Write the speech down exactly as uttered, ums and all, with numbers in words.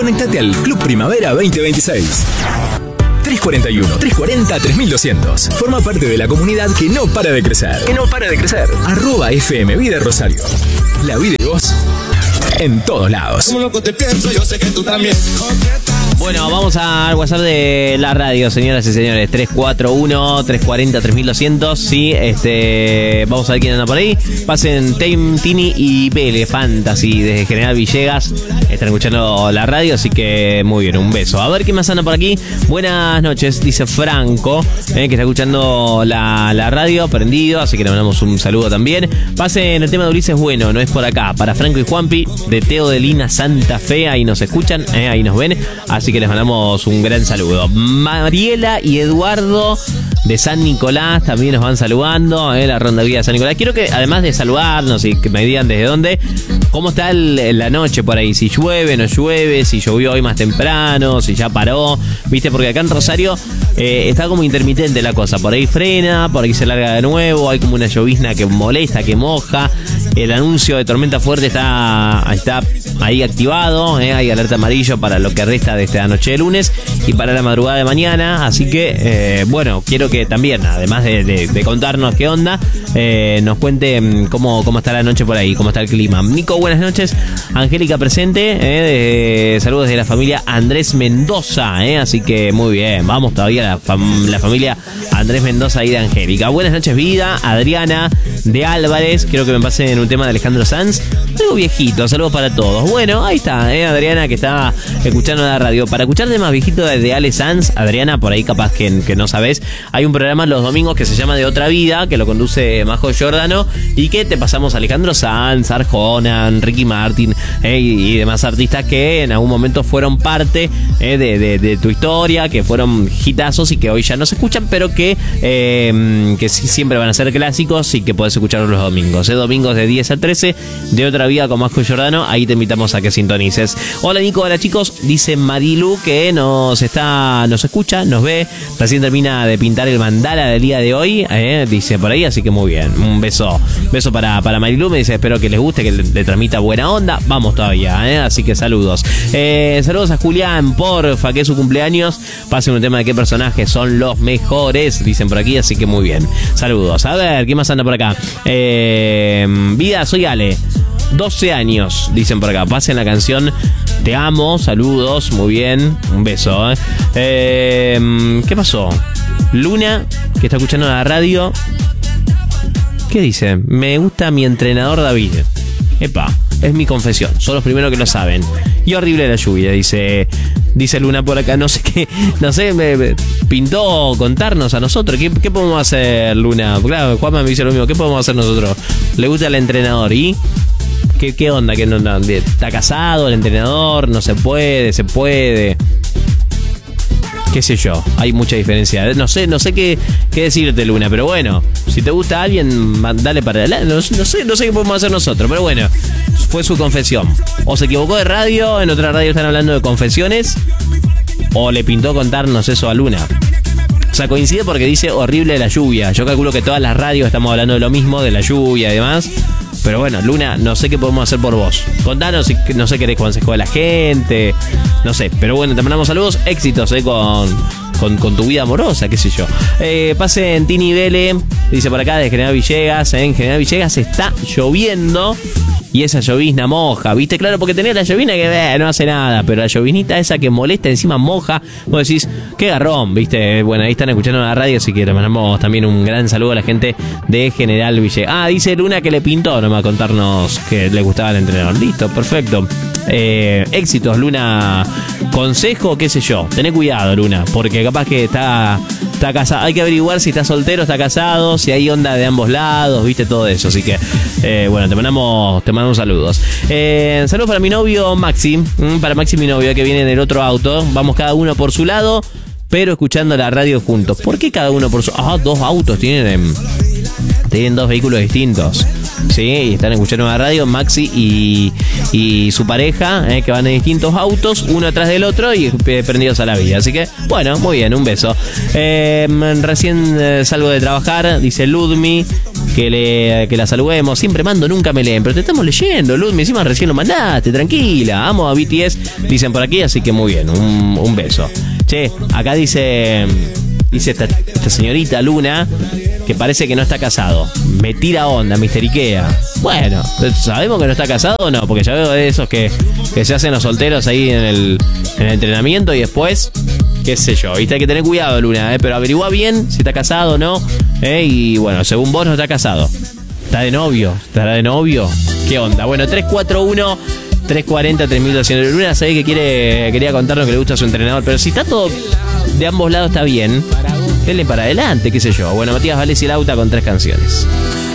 Conectate al Club Primavera veinte veintiséis. tres cuarenta y uno, tres cuarenta, tres mil doscientos. Forma parte de la comunidad que no para de crecer. Que no para de crecer. Arroba F M Vida Rosario. La vida y vos en todos lados. Como loco te pienso, yo sé que tú también. Bueno, vamos al WhatsApp de la radio, señoras y señores. tres cuatro uno, tres cuarenta, tres mil doscientos. Sí, este, vamos a ver quién anda por ahí. Pasen Tame, Tini y Bele Fantasy desde General Villegas. Están escuchando la radio, así que muy bien, un beso. A ver quién más anda por aquí. Buenas noches, dice Franco, eh, que está escuchando la, la radio, prendido, así que le mandamos un saludo también. Pasen el tema de Ulises Bueno, no es por acá. Para Franco y Juanpi, de Teo de Lina Santa Fe, ahí nos escuchan, eh, ahí nos ven. Así que les mandamos un gran saludo. Mariela y Eduardo de San Nicolás también nos van saludando, eh, la ronda de vida de San Nicolás. Quiero que, además de saludarnos y que me digan desde dónde, cómo está el, la noche por ahí, si llueve, no llueve, si llovió hoy más temprano, si ya paró, viste, porque acá en Rosario eh, está como intermitente la cosa, por ahí frena, por ahí se larga de nuevo, hay como una llovizna que molesta, que moja. El anuncio de tormenta fuerte está, está ahí activado, eh, hay alerta amarillo para lo que resta de esta noche de lunes y para la madrugada de mañana, así que eh, bueno, quiero que también, además de, de, de contarnos qué onda, eh, nos cuente cómo, cómo está la noche por ahí, cómo está el clima. Nico, buenas noches. Angélica presente, eh, de, saludos de la familia Andrés Mendoza, eh, así que muy bien, vamos todavía la, fam, la familia Andrés Mendoza ahí de Angélica. Buenas noches, vida. Adriana de Álvarez, quiero que me pasen un tema de Alejandro Sanz, algo viejito, saludos para todos. Bueno, ahí está, eh, Adriana, que está escuchando la radio. Para escuchar temas viejitos de, de Ale Sanz, Adriana, por ahí capaz que, que no sabes, hay un programa los domingos que se llama De Otra Vida, que lo conduce Majo Giordano, y que te pasamos a Alejandro Sanz, Arjona, Ricky Martin, eh, y, y demás artistas que en algún momento fueron parte eh, de, de, de tu historia, que fueron hitazos y que hoy ya no se escuchan, pero que, eh, que sí, siempre van a ser clásicos y que podés escucharlos los domingos. Eh, domingos de diez a trece, De Otra Vida con Majo Giordano, ahí te invitamos a que sintonices. Hola Nico, hola chicos, dice Marilu que nos está, nos escucha, nos ve, recién termina de pintar el mandala del día de hoy, eh, dice por ahí, así que muy bien, un beso, beso para, para Marilu, me dice espero que les guste, que le, le transmita buena onda, vamos todavía, eh, así que saludos. Eh, saludos a Julián, porfa, que es su cumpleaños, pasen un tema de qué personajes son los mejores, dicen por aquí, así que muy bien, saludos. A ver, ¿quién más anda por acá? Eh, vida, soy Ale, doce años, dicen por acá, pasen la canción Te Amo, saludos, muy bien, un beso. Eh. Eh, ¿Qué pasó? Luna, que está escuchando la radio, ¿qué dice? Me gusta mi entrenador David. Epa, es mi confesión, son los primeros que lo saben. Y horrible la lluvia, dice dice Luna por acá, no sé qué, no sé, me, me pintó contarnos a nosotros, ¿qué, qué podemos hacer, Luna? Claro, Juanma me dice lo mismo, ¿qué podemos hacer nosotros? Le gusta el entrenador y... ¿Qué, qué onda? ¿Que no, no, está casado el entrenador? ¿No se puede? ¿Se puede? ¿Qué sé yo? Hay mucha diferencia. No sé, no sé qué, qué decirte, Luna, pero bueno, si te gusta alguien, dale para adelante. No, no sé, no sé qué podemos hacer nosotros, pero bueno, fue su confesión. O se equivocó de radio, en otra radio están hablando de confesiones, o le pintó contarnos eso a Luna. O sea, coincide porque dice horrible la lluvia. Yo calculo que todas las radios estamos hablando de lo mismo, de la lluvia y demás. Pero bueno, Luna, no sé qué podemos hacer por vos. Contanos si, no sé, querés consejo de la gente. No sé, pero bueno, te mandamos saludos. Éxitos, eh, con, con, con tu vida amorosa, qué sé yo. Eh, pasen Tini Vele, dice por acá, de General Villegas. Eh, en General Villegas está lloviendo. Y esa llovizna moja, ¿viste? Claro, porque tenés la llovizna que eh, no hace nada, pero la lloviznita esa que molesta encima moja, vos decís, qué garrón, ¿viste? Bueno, ahí están escuchando la radio, así que le mandamos también un gran saludo a la gente de General Villegas. Ah, dice Luna que le pintó nomás a contarnos que le gustaba el entrenador. Listo, perfecto. Eh, éxitos, Luna. Consejo, qué sé yo, tené cuidado, Luna, porque capaz que está... Está casado. Hay que averiguar si está soltero, está casado, si hay onda de ambos lados, viste, todo eso. Así que, eh, bueno, te mandamos, te mandamos saludos. Eh, saludos para mi novio Maxi, para Maxi, mi novio, que viene en el otro auto. Vamos cada uno por su lado, pero escuchando la radio juntos. ¿Por qué cada uno por su... Ah, dos autos tienen, tienen dos vehículos distintos. Sí, y están escuchando la radio Maxi y, y su pareja, eh, que van en distintos autos, uno atrás del otro y prendidos a la vida. Así que, bueno, muy bien, un beso. Eh, recién eh, salgo de trabajar, dice Ludmi, que le que la saludemos. Siempre mando, nunca me leen, pero te estamos leyendo, Luz. Encima recién lo mandaste, tranquila. Amo a B T S, dicen por aquí, así que muy bien, un, un beso. Che, acá dice dice esta, esta señorita Luna que parece que no está casado. Me tira onda, mister Ikea. Bueno, ¿sabemos que no está casado o no? Porque ya veo de esos que, que se hacen los solteros ahí en el, en el entrenamiento y después, qué sé yo. Viste, hay que tener cuidado, Luna, ¿eh? Pero averigua bien si está casado o no. ¿eh? Y bueno, según vos no está casado. ¿Está de novio? ¿Estará de novio? ¿Qué onda? Bueno, tres cuatro uno, tres cuatro cero, tres mil doscientos. Luna, sabés que quiere, quería contarnos que le gusta a su entrenador, pero si está todo de ambos lados está bien, denle para adelante, qué sé yo. Bueno, Matías Vales y Lauta con tres canciones.